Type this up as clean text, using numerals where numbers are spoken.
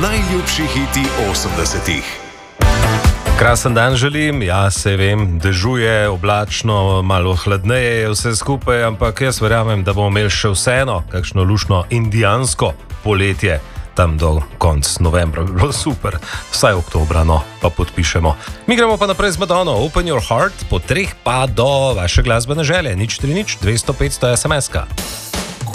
Najljubši hiti 80-ih. Krasen dan želim, ja se vem, dežuje, oblačno, malo hladneje je vse skupaj, ampak jaz verjamem, da bomo imeli še vseeno kakšno lušno indijansko poletje tam do konca novembra. Bi bilo super, vsaj oktobra, no, pa podpišemo. Mi gremo pa naprej z Madonno, Open Your Heart, po 3 pa do vaše glasbene želje, 030 200 500 SMS-ka.